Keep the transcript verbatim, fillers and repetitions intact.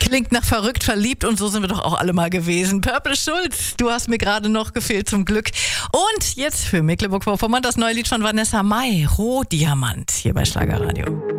Klingt nach verrückt verliebt und so sind wir doch auch alle mal gewesen. Purple Schulz, du hast mir gerade noch gefehlt zum Glück. Und jetzt für Mecklenburg-Vorpommern das neue Lied von Vanessa Mai, Rohdiamant, hier bei Schlagerradio.